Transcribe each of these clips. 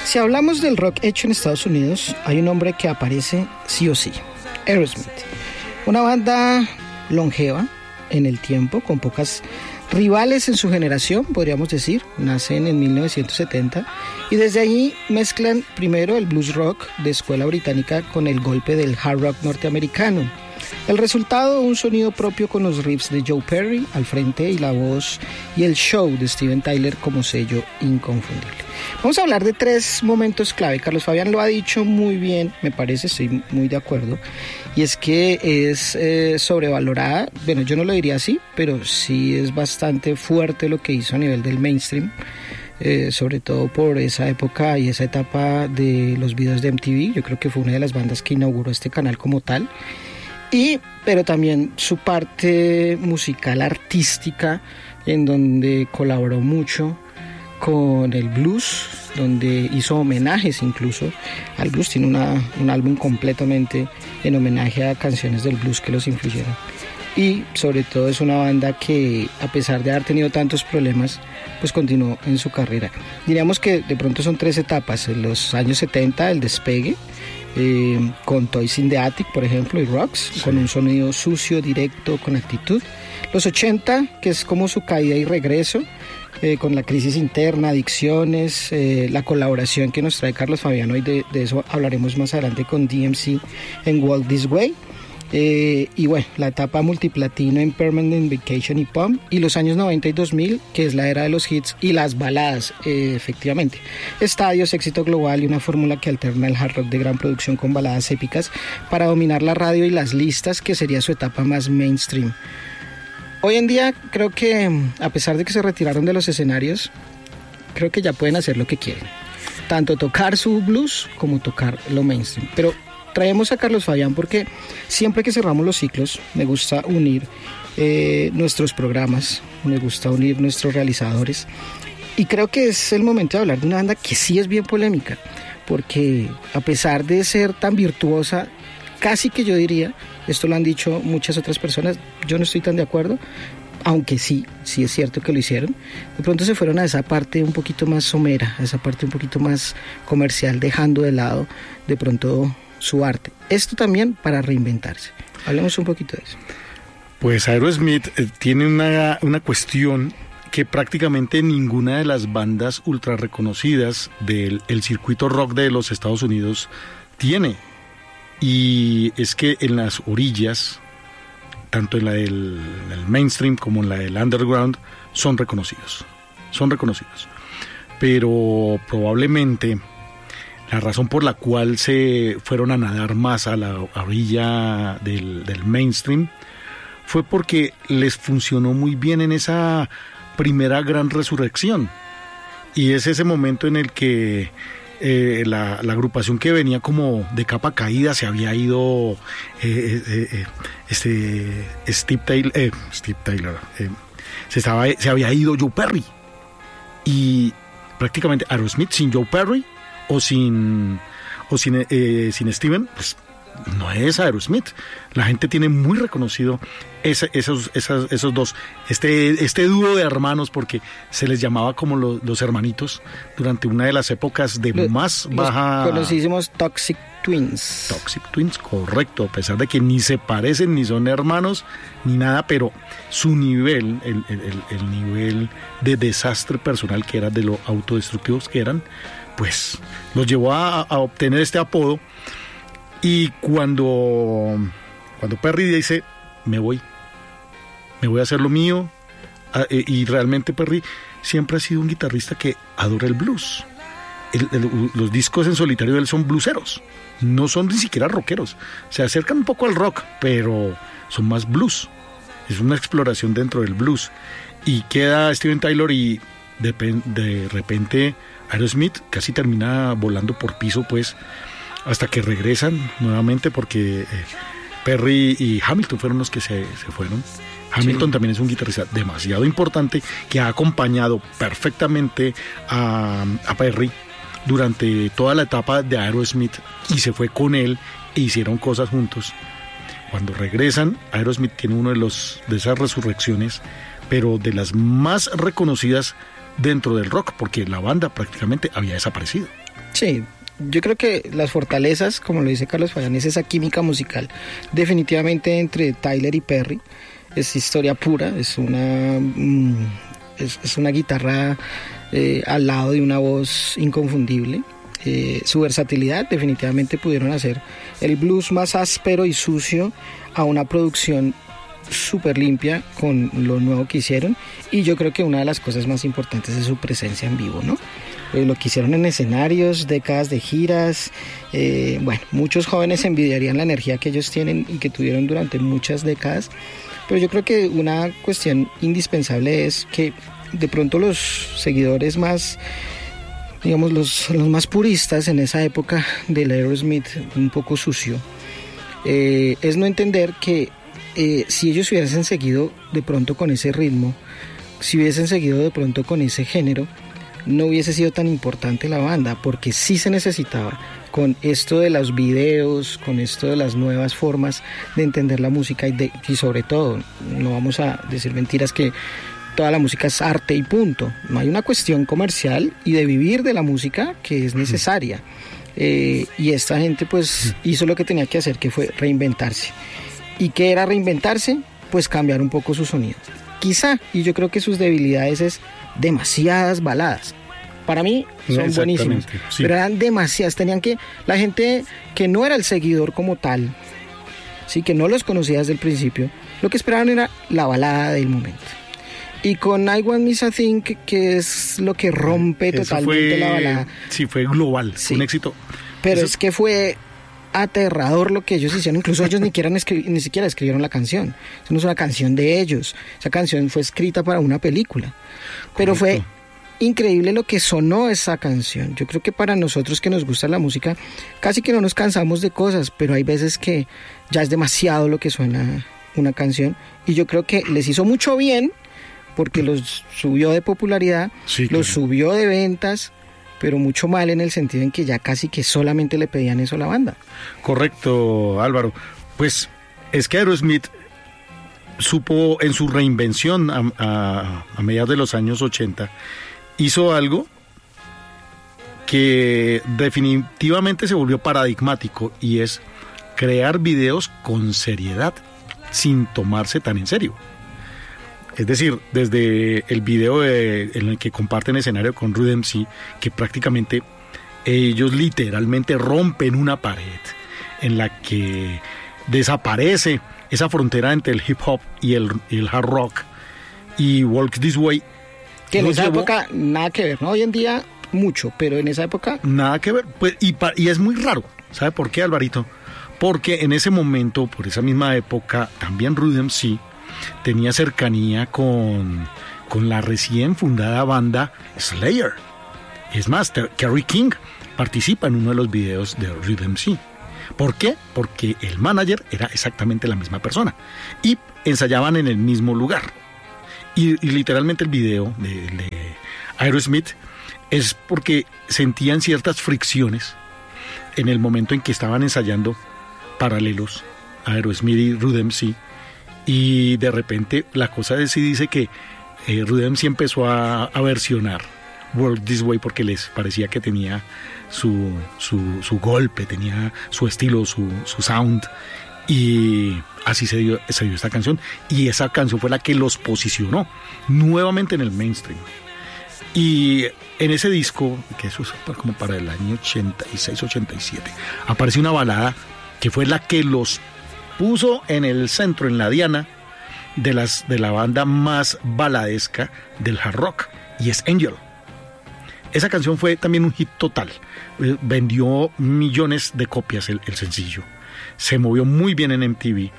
Si hablamos del rock hecho en Estados Unidos, hay un hombre que aparece sí o sí, Aerosmith. Una banda longeva en el tiempo, con pocas rivales en su generación, podríamos decir. Nacen en 1970 y desde allí mezclan primero el blues rock de escuela británica con el golpe del hard rock norteamericano. El resultado, un sonido propio con los riffs de Joe Perry al frente y la voz y el show de Steven Tyler como sello inconfundible. Vamos a hablar de 3 momentos clave. Carlos Fabián lo ha dicho muy bien, me parece, estoy muy de acuerdo. Y es que es sobrevalorada, bueno, yo no lo diría así, pero sí es bastante fuerte lo que hizo a nivel del mainstream. Sobre todo por esa época y esa etapa de los videos de MTV. Yo creo que fue una de las bandas que inauguró este canal como tal. Pero también su parte musical artística, en donde colaboró mucho con el blues, donde hizo homenajes incluso al blues. Tiene un álbum completamente en homenaje a canciones del blues que los influyeron. Y sobre todo es una banda que, a pesar de haber tenido tantos problemas, pues continuó en su carrera. Diríamos que de pronto son 3 etapas. En los años 70 el despegue, con Toys in the Attic, por ejemplo, y Rocks, sí, con un sonido sucio, directo, con actitud. Los 80, que es como su caída y regreso, con la crisis interna, adicciones, la colaboración que nos trae Carlos Fabián hoy, de eso hablaremos más adelante con DMC en Walk This Way. Y bueno, la etapa multiplatino en Permanent Vacation y Pump, y los años 90 y 2000, que es la era de los hits y las baladas, efectivamente. Estadios, éxito global y una fórmula que alterna el hard rock de gran producción con baladas épicas para dominar la radio y las listas, que sería su etapa más mainstream. Hoy en día creo que, a pesar de que se retiraron de los escenarios, creo que ya pueden hacer lo que quieren, tanto tocar su blues como tocar lo mainstream. Pero traemos a Carlos Fabián porque siempre que cerramos los ciclos me gusta unir nuestros programas, me gusta unir nuestros realizadores, y creo que es el momento de hablar de una banda que sí es bien polémica, porque a pesar de ser tan virtuosa, casi que yo diría, esto lo han dicho muchas otras personas, yo no estoy tan de acuerdo, aunque sí es cierto que lo hicieron, de pronto se fueron a esa parte un poquito más somera, a esa parte un poquito más comercial, dejando de lado de pronto su arte. Esto también para reinventarse. Hablemos un poquito de eso. Pues Aerosmith tiene una cuestión que prácticamente ninguna de las bandas ultra reconocidas del circuito rock de los Estados Unidos tiene. Y es que en las orillas, tanto en la del mainstream como en la del underground, son reconocidos. Pero probablemente la razón por la cual se fueron a nadar más a la orilla del mainstream fue porque les funcionó muy bien en esa primera gran resurrección. Y es ese momento en el que la agrupación que venía como de capa caída, se había ido Steve Tyler, se había ido Joe Perry. Y prácticamente Aerosmith sin Joe Perry o sin Steven, pues no es Aerosmith. La gente tiene muy reconocido esos dos, este dúo de hermanos, porque se les llamaba como los hermanitos durante una de las épocas de más baja. Los conocidísimos Toxic Twins. Toxic Twins, correcto, a pesar de que ni se parecen, ni son hermanos, ni nada, pero su nivel, el nivel de desastre personal que era, de lo autodestructivos que eran, pues los llevó a obtener este apodo. Y cuando Perry dice, me voy a hacer lo mío, y realmente Perry siempre ha sido un guitarrista que adora el blues. Los discos en solitario de él son blueseros, no son ni siquiera rockeros, se acercan un poco al rock, pero son más blues, es una exploración dentro del blues. Y queda Steven Tyler y de repente Aerosmith casi termina volando por piso, pues, hasta que regresan nuevamente, porque Perry y Hamilton fueron los que se fueron. Hamilton, sí, también es un guitarrista demasiado importante que ha acompañado perfectamente a Perry durante toda la etapa de Aerosmith, y se fue con él e hicieron cosas juntos. Cuando regresan, Aerosmith tiene uno de esas resurrecciones, pero de las más reconocidas dentro del rock, porque la banda prácticamente había desaparecido. Sí, yo creo que las fortalezas, como lo dice Carlos Fayán, es esa química musical. Definitivamente entre Tyler y Perry es historia pura, es una guitarra al lado de una voz inconfundible. Su versatilidad, definitivamente pudieron hacer el blues más áspero y sucio a una producción súper limpia con lo nuevo que hicieron, y yo creo que una de las cosas más importantes es su presencia en vivo, ¿no? Lo que hicieron en escenarios, décadas de giras, bueno, muchos jóvenes envidiarían la energía que ellos tienen y que tuvieron durante muchas décadas, pero yo creo que una cuestión indispensable es que de pronto los seguidores más, digamos, los más puristas en esa época del Aerosmith un poco sucio, es no entender que si ellos hubiesen seguido de pronto con ese ritmo, si hubiesen seguido de pronto con ese género, no hubiese sido tan importante la banda, porque sí se necesitaba, con esto de los videos, con esto de las nuevas formas de entender la música y sobre todo, no vamos a decir mentiras, que toda la música es arte y punto. No hay una cuestión comercial y de vivir de la música que es necesaria. Y esta gente pues hizo lo que tenía que hacer, que fue reinventarse. ¿Y qué era reinventarse? Pues cambiar un poco su sonido. Quizá, y yo creo que sus debilidades es demasiadas baladas. Para mí son buenísimas, sí. Pero eran demasiadas. Tenían que, la gente que no era el seguidor como tal, sí, que no los conocía desde el principio, lo que esperaban era la balada del momento. Y con I Want Miss a Thing, que es lo que rompe totalmente la balada. Sí, fue global, sí. Un éxito. Pero es que fue aterrador lo que ellos hicieron. Incluso ellos ni siquiera escribieron la canción. Eso no es una canción de ellos. Esa canción fue escrita para una película. Pero fue increíble lo que sonó esa canción. Yo creo que para nosotros que nos gusta la música, casi que no nos cansamos de cosas, pero hay veces que ya es demasiado lo que suena una canción. Y yo creo que les hizo mucho bien, porque los subió de popularidad, sí, claro, los subió de ventas, pero mucho mal en el sentido en que ya casi que solamente le pedían eso a la banda. Correcto, Álvaro. Pues es que Aerosmith supo en su reinvención a mediados de los años 80, hizo algo que definitivamente se volvió paradigmático, y es crear videos con seriedad, sin tomarse tan en serio. Es decir, desde el video en el que comparten escenario con Run DMC, que prácticamente ellos literalmente rompen una pared en la que desaparece esa frontera entre el hip hop y el hard rock, y Walk This Way. Que en esa época nada que ver, ¿no? Hoy en día mucho, pero en esa época nada que ver. Pues, y es muy raro. ¿Sabe por qué, Alvarito? Porque en ese momento, por esa misma época, también Run DMC tenía cercanía con la recién fundada banda Slayer. Es más, Kerry King participa en uno de los videos de Run DMC. ¿Por qué? Porque el manager era exactamente la misma persona y ensayaban en el mismo lugar. Y literalmente el video de Aerosmith es porque sentían ciertas fricciones en el momento en que estaban ensayando paralelos, Aerosmith y Run DMC. Y de repente la cosa dice que Run DMC empezó a versionar Work This Way porque les parecía que tenía su golpe, tenía su estilo, su sound, y así se dio esta canción, y esa canción fue la que los posicionó nuevamente en el mainstream. Y en ese disco, que eso fue como para el año 86-87, apareció una balada que fue la que los puso en el centro, en la diana de la banda más baladesca del hard rock, y es Angel. Esa canción fue también un hit total, vendió millones de copias el sencillo, se movió muy bien en MTV,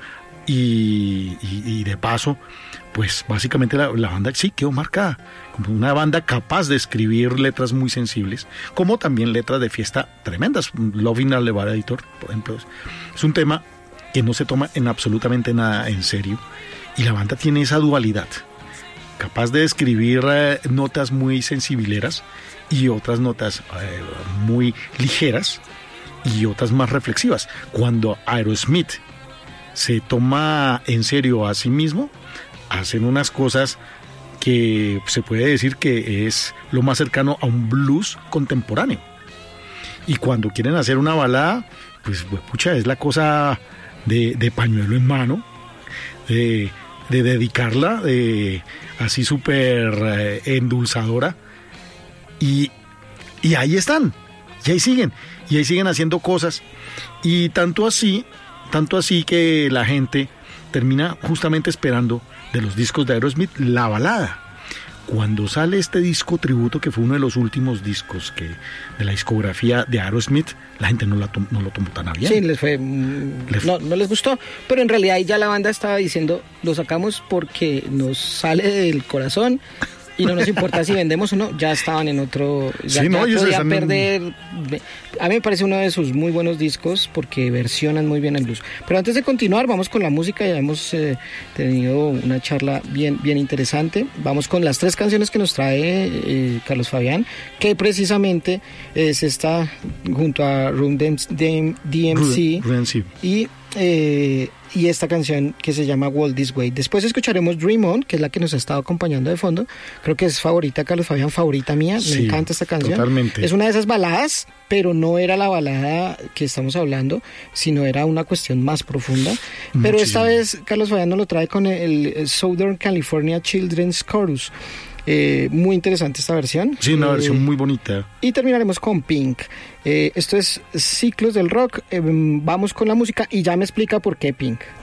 y de paso, pues básicamente la banda sí quedó marcada como una banda capaz de escribir letras muy sensibles, como también letras de fiesta tremendas. Loving a Elevator, por ejemplo, es un tema que no se toma en absolutamente nada en serio, y la banda tiene esa dualidad, capaz de escribir notas muy sensibileras y otras notas muy ligeras y otras más reflexivas. Cuando Aerosmith se toma en serio a sí mismo, hacen unas cosas que se puede decir que es lo más cercano a un blues contemporáneo. Y cuando quieren hacer una balada, pues pucha, es la cosa de pañuelo en mano, de dedicarla, así súper endulzadora. Y ahí están, y ahí siguen haciendo cosas. Y tanto así que la gente termina justamente esperando de los discos de Aerosmith la balada. Cuando sale este disco tributo, que fue uno de los últimos discos de la discografía de Aerosmith, la gente no lo tomó tan bien. Sí, no les gustó, pero en realidad ya la banda estaba diciendo, lo sacamos porque nos sale del corazón y no nos importa si vendemos o no. Ya estaban en otro, ya podían perder. A mí me parece uno de sus muy buenos discos porque versionan muy bien el blues. Pero antes de continuar, vamos con la música. Ya hemos tenido una charla bien interesante. Vamos con las 3 canciones que nos trae Carlos Fabián, que precisamente es esta junto a Run DMC y esta canción que se llama Walk This Way. Después escucharemos Dream On, que es la que nos ha estado acompañando de fondo. Creo que es favorita, Carlos Fabián, favorita mía. Me encanta esta canción. Totalmente. Es una de esas baladas, pero no era la balada que estamos hablando, sino era una cuestión más profunda. Pero esta vez Carlos Fabián nos lo trae con el Southern California Children's Chorus. Muy interesante esta versión. Sí, una versión muy bonita. Y terminaremos con Pink. Esto es Ciclos del Rock. Vamos con la música y ya me explica por qué Pink.